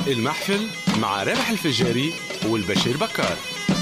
المحفل مع رابح الفجاري والبشير بكار.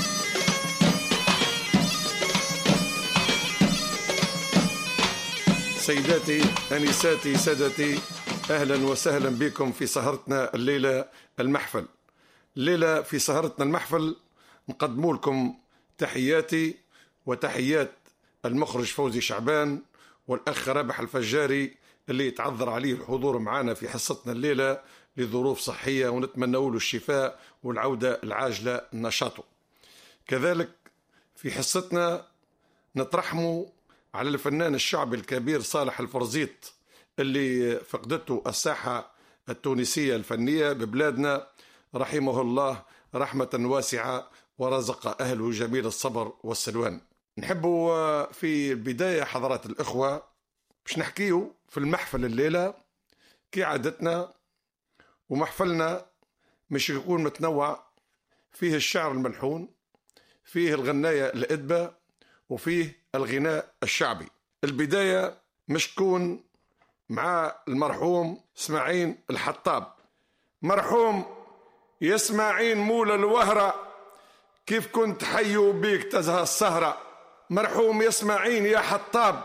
سيداتي أنساتي سادتي، أهلا وسهلا بكم في سهرتنا الليلة المحفل. الليلة في سهرتنا المحفل نقدم لكم تحياتي وتحيات المخرج فوزي شعبان والأخ رابح الفجاري اللي يتعذر عليه الحضور معنا في حصتنا الليلة لظروف صحية، ونتمنى له الشفاء والعودة العاجلة لنشاطه. كذلك في حصتنا نترحموا على الفنان الشعبي الكبير صالح الفرزيط اللي فقدته الساحة التونسية الفنية ببلادنا، رحمه الله رحمة واسعة ورزق أهله جميل الصبر والسلوان. نحب في البداية حضرات الإخوة باش نحكيه في المحفل الليلة كعادتنا، ومحفلنا مش يكون متنوع، فيه الشعر الملحون، فيه الغناية الأدبة، وفيه الغناء الشعبي. البداية مش تكون مع المرحوم اسماعيل الحطاب. مرحوم يا اسماعيل مولى الوهرة، كيف كنت حيو بيك تزهى السهرة. مرحوم يا اسماعيل يا حطاب،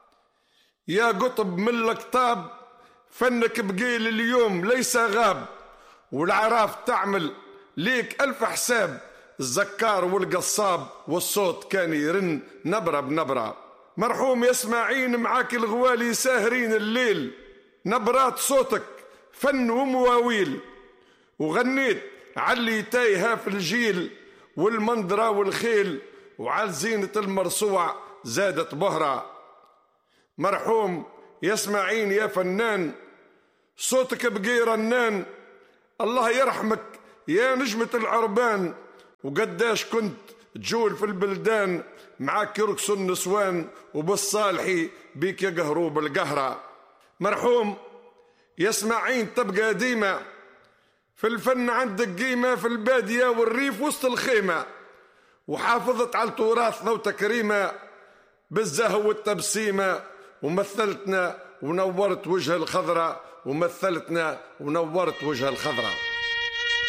يا قطب من الأقطاب، فنك بقيل اليوم ليس غاب، والعراف تعمل ليك ألف حساب. الزكار والقصاب والصوت كان يرن نبرة بنبرة. مرحوم يا اسماعيل معاك الغوالي ساهرين الليل، نبرات صوتك فن ومواويل، وغنيت علي تايها في الجيل، والمندرة والخيل وعلى زينة المرصوع زادت بهرة. مرحوم يا اسماعيل يا فنان، صوتك بقي رنان، الله يرحمك يا نجمة العربان، وقداش كنت تجول في البلدان، معاك يرقصوا النسوان، وبالصالحي بيك يقهروا بالقهرة. مرحوم يا اسماعيل تبقى ديمة، في الفن عندك قيمة، في البادية والريف وسط الخيمة، وحافظت على تراثنا وتكريمة بالزهو والتبسيمة، ومثلتنا ونورت وجه الخضرة، ومثلتنا ونورت وجه الخضرة.